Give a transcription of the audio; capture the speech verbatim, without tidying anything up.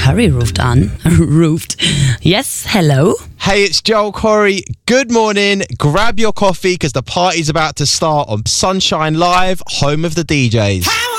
Curry ruft an. ruft. Yes, hello. Hey, it's Joel Corey. Good morning. Grab your coffee because the party's about to start on Sunshine Live, home of the D Js.